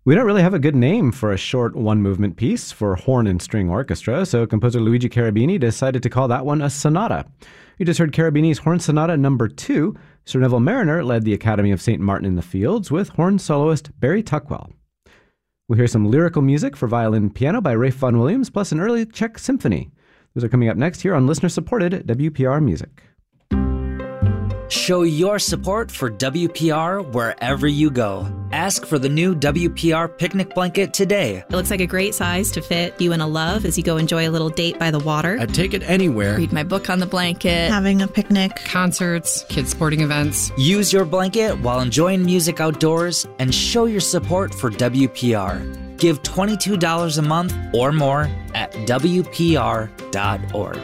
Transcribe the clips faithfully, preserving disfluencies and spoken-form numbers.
We don't really have a good name for a short one-movement piece for horn and string orchestra, so composer Luigi Cherubini decided to call that one a sonata. You just heard Cherubini's Horn Sonata number two. Sir Neville Marriner led the Academy of Saint Martin in the Fields with horn soloist Barry Tuckwell. We'll hear some lyrical music for violin and piano by Ralph Vaughan Williams, plus an early Czech symphony. Those are coming up next here on listener-supported W P R Music. Show your support for W P R wherever you go. Ask for the new W P R picnic blanket today. It looks like a great size to fit you and a love as you go enjoy a little date by the water. I'd take it anywhere. Read my book on the blanket. Having a picnic. Concerts, kids' sporting events. Use your blanket while enjoying music outdoors and show your support for W P R. Give twenty-two dollars a month or more at W P R dot org.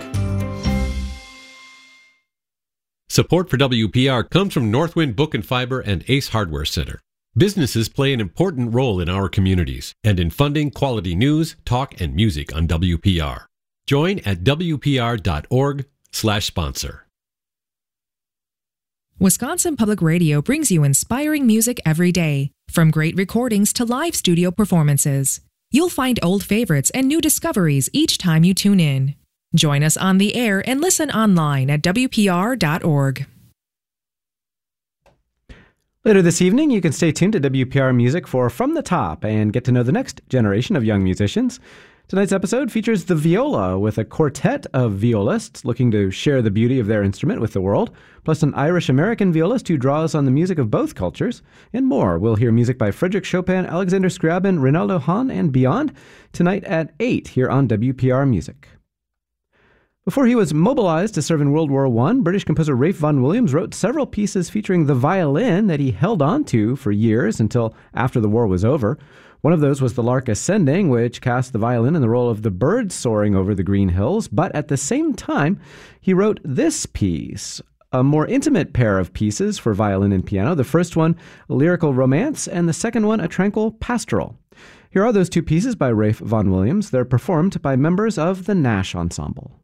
Support for W P R comes from Northwind Book and Fiber and Ace Hardware Center. Businesses play an important role in our communities and in funding quality news, talk, and music on W P R. Join at W P R dot org slash sponsor. Wisconsin Public Radio brings you inspiring music every day, from great recordings to live studio performances. You'll find old favorites and new discoveries each time you tune in. Join us on the air and listen online at W P R dot org. Later this evening, you can stay tuned to W P R Music for From the Top and get to know the next generation of young musicians. Tonight's episode features the viola with a quartet of violists looking to share the beauty of their instrument with the world, plus an Irish-American violist who draws on the music of both cultures, and more. We'll hear music by Frederick Chopin, Alexander Scriabin, Reynaldo Hahn, and beyond tonight at eight here on W P R Music. Before he was mobilized to serve in World War One, British composer Ralph Vaughan Williams wrote several pieces featuring the violin that he held on to for years until after the war was over. One of those was The Lark Ascending, which cast the violin in the role of the bird soaring over the green hills. But at the same time, he wrote this piece, a more intimate pair of pieces for violin and piano. The first one, a lyrical romance, and the second one, a tranquil pastoral. Here are those two pieces by Ralph Vaughan Williams. They're performed by members of the Nash Ensemble.